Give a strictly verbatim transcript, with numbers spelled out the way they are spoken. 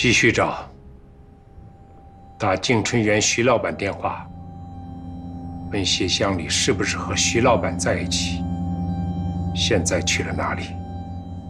继续找。打静春园徐老板电话，问谢乡里是不是和徐老板在一起，现在去了哪里？